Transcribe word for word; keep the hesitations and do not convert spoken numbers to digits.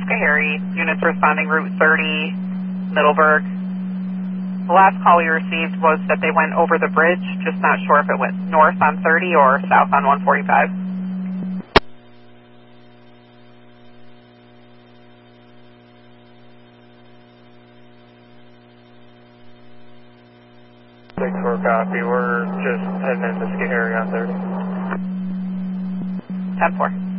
Schoharie. Units responding Route thirty, Middleburg. The last call we received was that they went over the bridge, just not sure if it went north on thirty or south on one forty-five. six four copy, we're just heading into Schoharie on thirty. ten four.